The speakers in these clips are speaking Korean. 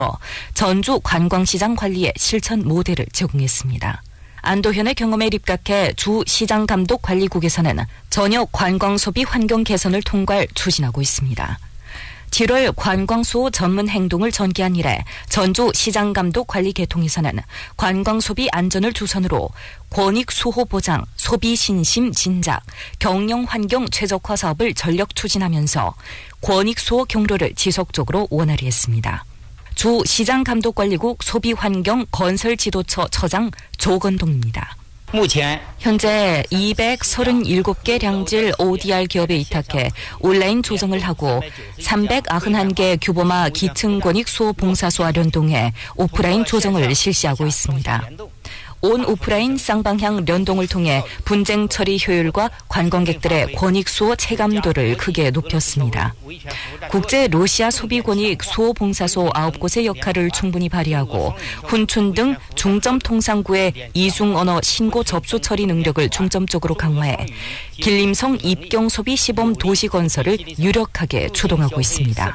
전주 관광시장 관리의 실천 모델을 제공했습니다. 안도현의 경험에 입각해 주 시장감독관리국에서는 전역 관광소비 환경 개선을 통괄 추진하고 있습니다. 7월 관광수호 전문 행동을 전개한 이래 전주 시장감독관리 계통에서는 관광소비 안전을 주선으로 권익수호 보장, 소비신심 진작, 경영환경 최적화 사업을 전력 추진하면서 권익수호 경로를 지속적으로 원활히 했습니다. 주 시장감독관리국 소비환경건설지도처 처장 조건동입니다. 현재 237개 량질 ODR 기업에 위탁해 온라인 조정을 하고 391개 규모마 기층권익 수호 봉사소와 연동해 오프라인 조정을 실시하고 있습니다. 온 오프라인 쌍방향 연동을 통해 분쟁 처리 효율과 관광객들의 권익 수호 체감도를 크게 높였습니다. 국제 로시아 소비 권익 수호 봉사소 9곳의 역할을 충분히 발휘하고 훈춘 등 중점 통상구의 이중 언어 신고 접수 처리 능력을 중점적으로 강화해 길림성 입경 소비 시범 도시 건설을 유력하게 추동하고 있습니다.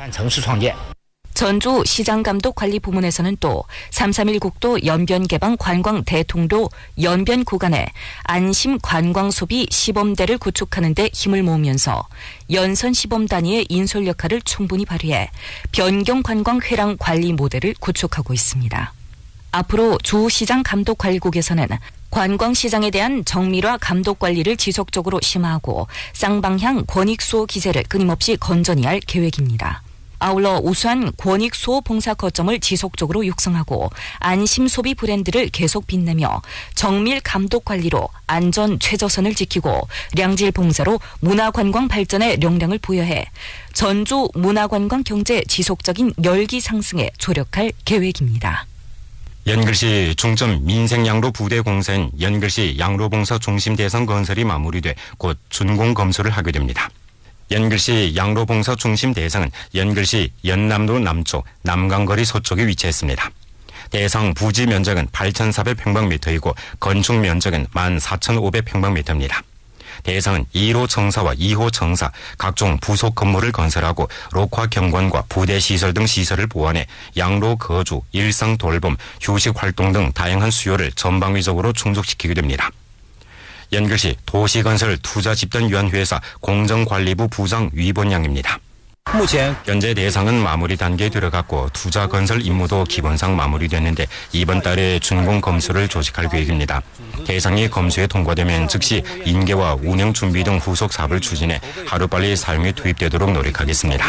전주 시장감독관리부문에서는 또 331 국도 연변개방 관광 대통로 연변 구간에 안심 관광소비 시범대를 구축하는 데 힘을 모으면서 연선 시범 단위의 인솔 역할을 충분히 발휘해 변경 관광 회랑 관리 모델을 구축하고 있습니다. 앞으로 주 시장감독관리국에서는 관광시장에 대한 정밀화 감독관리를 지속적으로 심화하고 쌍방향 권익수호 기제를 끊임없이 건전히 할 계획입니다. 아울러 우수한 권익수호 봉사 거점을 지속적으로 육성하고 안심소비 브랜드를 계속 빛내며 정밀 감독관리로 안전 최저선을 지키고 량질 봉사로 문화관광 발전에 역량을 부여해 전주 문화관광 경제 지속적인 열기 상승에 조력할 계획입니다. 연글시 중점 민생양로 부대 공사인 연글시 양로봉사 중심 대상 건설이 마무리돼 곧 준공 검수를 하게 됩니다. 연글시 양로봉사 중심 대상은 연글시 연남로 남쪽 남강거리 서쪽에 위치했습니다. 대상 부지 면적은 8,400평방미터이고 건축 면적은 14,500평방미터입니다. 대상은 1호 청사와 2호 청사 각종 부속 건물을 건설하고 녹화 경관과 부대 시설 등 시설을 보완해 양로 거주, 일상 돌봄, 휴식 활동 등 다양한 수요를 전방위적으로 충족시키게 됩니다. 연글시 도시건설 투자집단위원회사 공정관리부 부장 위본양입니다. 현재 대상은 마무리 단계에 들어갔고 투자건설 임무도 기본상 마무리됐는데 이번 달에 준공 검수를 조직할 계획입니다. 대상이 검수에 통과되면 즉시 인계와 운영 준비 등 후속 사업을 추진해 하루빨리 사용에 투입되도록 노력하겠습니다.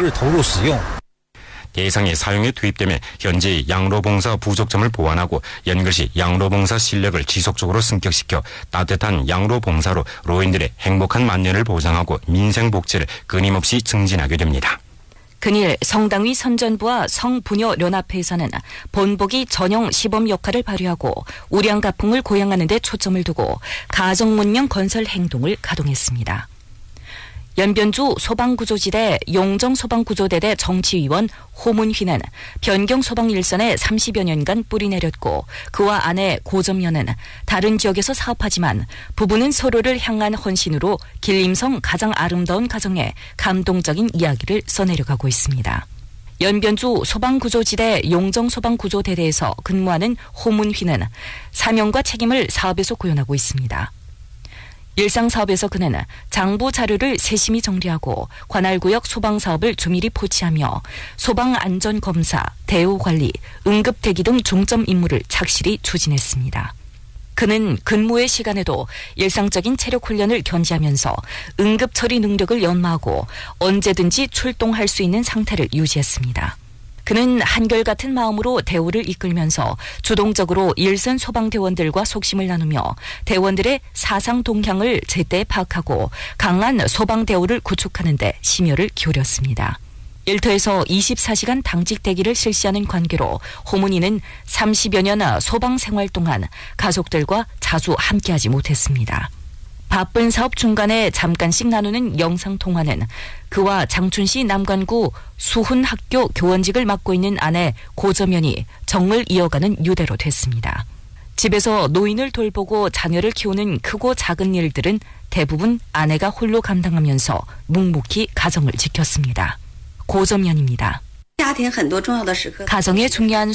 대상이 사용에 투입되면 현재 양로봉사 부족점을 보완하고 연글시 양로봉사 실력을 지속적으로 승격시켜 따뜻한 양로봉사로 로인들의 행복한 만년을 보장하고 민생복지를 끊임없이 증진하게 됩니다. 근일 성당위 선전부와 성부녀연합회에서는 본보기 전형 시범 역할을 발휘하고 우량가풍을 고양하는 데 초점을 두고 가정문명 건설 행동을 가동했습니다. 연변주 소방구조지대 용정소방구조대대 정치위원 호문휘는 변경소방 일선에 30여 년간 뿌리 내렸고 그와 아내 고점녀는 다른 지역에서 사업하지만 부부는 서로를 향한 헌신으로 길림성 가장 아름다운 가정에 감동적인 이야기를 써내려가고 있습니다. 연변주 소방구조지대 용정소방구조대대에서 근무하는 호문휘는 사명과 책임을 사업에서 구현하고 있습니다. 일상사업에서 그는 장부 자료를 세심히 정리하고 관할구역 소방사업을 조밀히 포치하며 소방안전검사, 대우관리, 응급대기 등 중점 임무를 착실히 추진했습니다. 그는 근무의 시간에도 일상적인 체력 훈련을 견지하면서 응급처리 능력을 연마하고 언제든지 출동할 수 있는 상태를 유지했습니다. 그는 한결같은 마음으로 대우를 이끌면서 주동적으로 일선 소방대원들과 속심을 나누며 대원들의 사상 동향을 제때 파악하고 강한 소방대우를 구축하는 데 심혈을 기울였습니다. 일터에서 24시간 당직 대기를 실시하는 관계로 호문이는 30여 년 소방 생활 동안 가족들과 자주 함께하지 못했습니다. 바쁜 사업 중간에 잠깐씩 나누는 영상통화는 그와 장춘시 남관구 수훈학교 교원직을 맡고 있는 아내 고점연이 정을 이어가는 유대로 됐습니다. 집에서 노인을 돌보고 자녀를 키우는 크고 작은 일들은 대부분 아내가 홀로 감당하면서 묵묵히 가정을 지켰습니다. 고점연입니다. 가정의 중요한